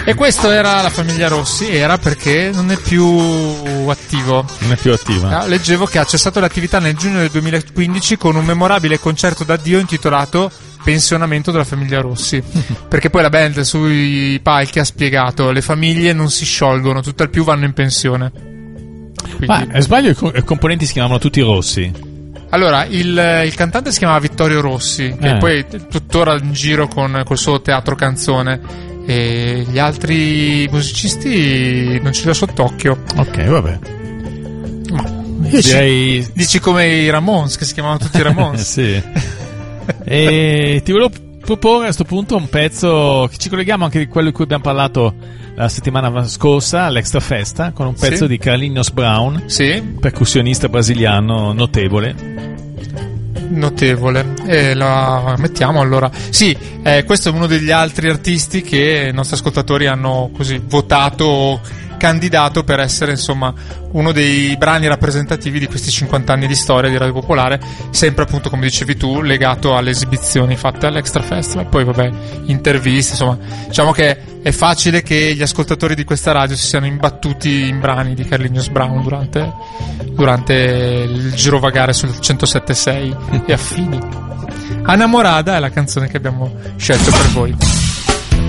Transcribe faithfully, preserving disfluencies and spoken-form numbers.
E questo era la famiglia Rossi, era perché non è più attivo. Non è più attiva. Ah, leggevo che ha cessato l'attività nel giugno del duemilaquindici con un memorabile concerto d'addio intitolato Pensionamento della famiglia Rossi. Perché poi la band sui palchi ha spiegato: le famiglie non si sciolgono, tutt'al più vanno in pensione. Quindi... Ma eh, sbaglio, i, co- i componenti si chiamavano tutti Rossi. Allora, il, il cantante si chiamava Vittorio Rossi, che eh. poi è tuttora in giro con col suo teatro canzone, e gli altri musicisti non ce li ho sott'occhio. Ok, vabbè. Ma io direi... Dici come i Ramones, che si chiamavano tutti Ramones. Sì. E ti volevo proporre a questo punto un pezzo che ci colleghiamo anche di quello di cui abbiamo parlato la settimana scorsa, l'Extra Festa, con un pezzo sì. di Carlinhos Brown, sì. percussionista brasiliano notevole. Notevole. E la mettiamo allora. Sì, eh, questo è uno degli altri artisti che i nostri ascoltatori hanno così votato, candidato per essere insomma uno dei brani rappresentativi di questi cinquanta anni di storia di Radio Popolare, sempre appunto come dicevi tu legato alle esibizioni fatte all'Extra Festival, poi vabbè interviste, insomma diciamo che è facile che gli ascoltatori di questa radio si siano imbattuti in brani di Carlinhos Brown durante, durante il girovagare sul centosette virgola sei e affini. Anamorada è la canzone che abbiamo scelto per voi.